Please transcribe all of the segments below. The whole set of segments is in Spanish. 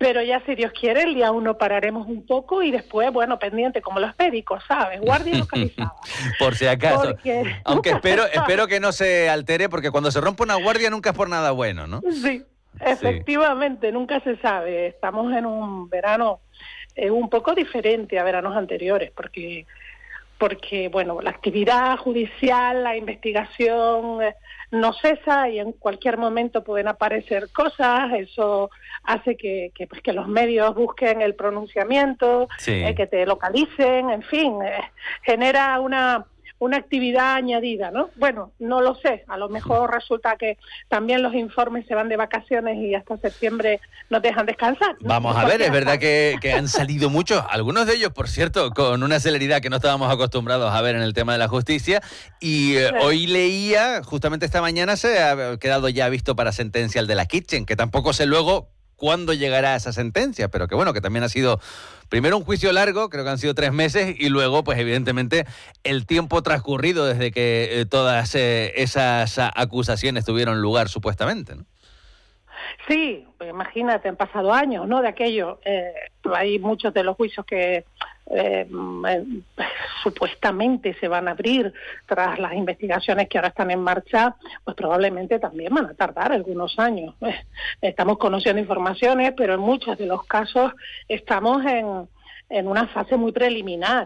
Pero ya, si Dios quiere, el día 1 pararemos un poco y después, bueno, pendiente, como los médicos, ¿sabes? Guardia localizada. Por si acaso. Porque Aunque nunca se sabe. espero que no se altere, porque cuando se rompe una guardia nunca es por nada bueno, ¿no? Sí, Sí. efectivamente, nunca se sabe. Estamos en un verano un poco diferente a veranos anteriores, porque bueno, la actividad judicial, la investigación no cesa y en cualquier momento pueden aparecer cosas. Eso hace que los medios busquen el pronunciamiento, Sí. que te localicen, en fin, genera una actividad añadida, ¿no? Bueno, no lo sé, a lo mejor resulta que también los informes se van de vacaciones y hasta septiembre nos dejan descansar, ¿no? Vamos a ver, es verdad que han salido muchos, algunos de ellos, por cierto, con una celeridad que no estábamos acostumbrados a ver en el tema de la justicia, y hoy leía, justamente esta mañana se ha quedado ya visto para sentencia el de la Kitchen, que tampoco sé luego cuándo llegará esa sentencia, pero que bueno, que también ha sido primero un juicio largo, creo que han sido 3 meses, y luego, pues evidentemente, el tiempo transcurrido desde que todas esas acusaciones tuvieron lugar, supuestamente, ¿no? Sí, pues imagínate, han pasado años, ¿no?, de aquello. Hay muchos de los juicios que supuestamente se van a abrir tras las investigaciones que ahora están en marcha, pues probablemente también van a tardar algunos años. Estamos conociendo informaciones, pero en muchos de los casos estamos en una fase muy preliminar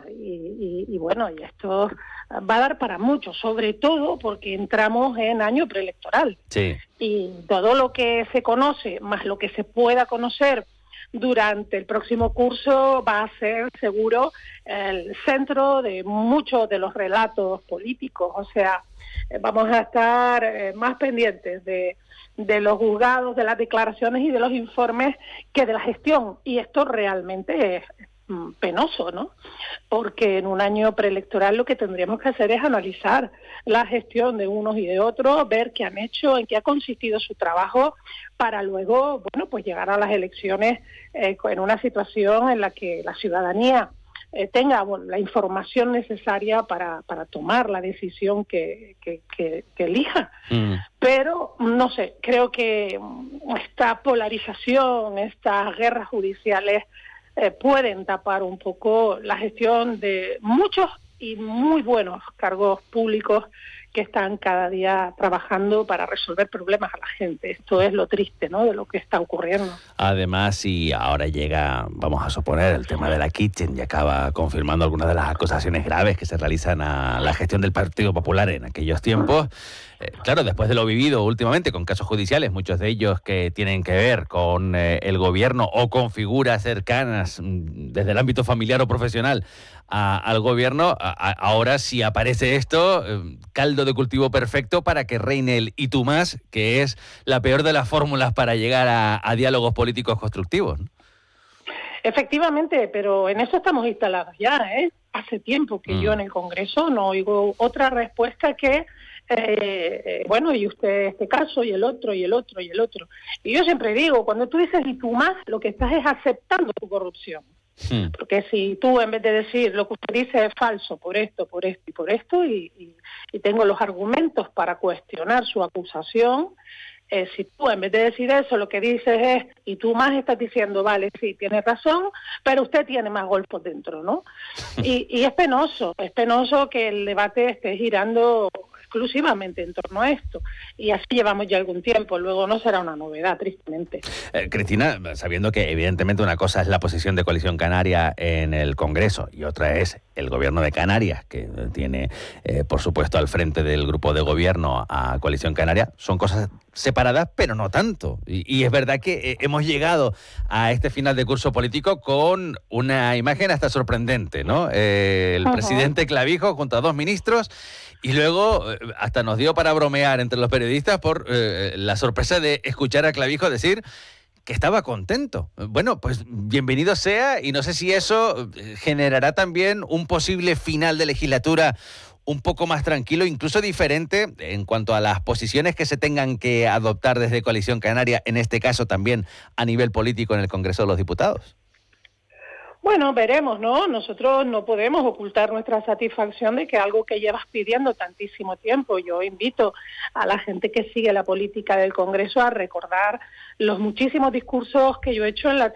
y bueno, y esto va a dar para mucho, sobre todo porque entramos en año preelectoral. Sí. Y todo lo que se conoce, más lo que se pueda conocer durante el próximo curso, va a ser seguro el centro de muchos de los relatos políticos. O sea, vamos a estar más pendientes de los juzgados, de las declaraciones y de los informes que de la gestión. Y esto realmente es penoso, ¿no? Porque en un año preelectoral lo que tendríamos que hacer es analizar la gestión de unos y de otros, ver qué han hecho, en qué ha consistido su trabajo, para luego, bueno, pues llegar a las elecciones en una situación en la que la ciudadanía tenga la información necesaria para tomar la decisión que elija. Pero, no sé, creo que esta polarización, estas guerras judiciales pueden tapar un poco la gestión de muchos y muy buenos cargos públicos que están cada día trabajando para resolver problemas a la gente. Esto es lo triste, ¿no?, de lo que está ocurriendo. Además, si ahora llega, vamos a suponer, el tema de la Kitchen y acaba confirmando algunas de las acusaciones graves que se realizan a la gestión del Partido Popular en aquellos tiempos, claro, después de lo vivido últimamente con casos judiciales, muchos de ellos que tienen que ver con el gobierno o con figuras cercanas desde el ámbito familiar o profesional al gobierno, ahora si aparece esto, caldo de cultivo perfecto para que reine el y tú más, que es la peor de las fórmulas para llegar a diálogos políticos constructivos, ¿no? Efectivamente, pero en eso estamos instalados ya, ¿eh? Hace tiempo que yo en el Congreso no oigo otra respuesta que bueno, y usted este caso, y el otro, y el otro, y el otro. Y yo siempre digo, cuando tú dices y tú más, lo que estás es aceptando tu corrupción. Porque si tú, en vez de decir lo que usted dice es falso por esto, por esto y por esto, y tengo los argumentos para cuestionar su acusación, si tú, en vez de decir eso, lo que dices es, y tú más estás diciendo, vale, sí, tienes razón, pero usted tiene más golpes dentro, ¿no? Y es penoso que el debate esté girando exclusivamente en torno a esto. Y así llevamos ya algún tiempo, luego no será una novedad, tristemente. Cristina, sabiendo que evidentemente una cosa es la posición de Coalición Canaria en el Congreso y otra es el Gobierno de Canarias, que tiene, por supuesto, al frente del grupo de gobierno a Coalición Canaria, son cosas separadas, pero no tanto. Y es verdad que hemos llegado a este final de curso político con una imagen hasta sorprendente, ¿no? El presidente Clavijo junto a 2 ministros, y luego hasta nos dio para bromear entre los periodistas por la sorpresa de escuchar a Clavijo decir que estaba contento. Bueno, pues bienvenido sea, y no sé si eso generará también un posible final de legislatura un poco más tranquilo, incluso diferente en cuanto a las posiciones que se tengan que adoptar desde Coalición Canaria, en este caso también a nivel político en el Congreso de los Diputados. Bueno, veremos, ¿no? Nosotros no podemos ocultar nuestra satisfacción de que algo que llevas pidiendo tantísimo tiempo. Yo invito a la gente que sigue la política del Congreso a recordar los muchísimos discursos que yo he hecho en la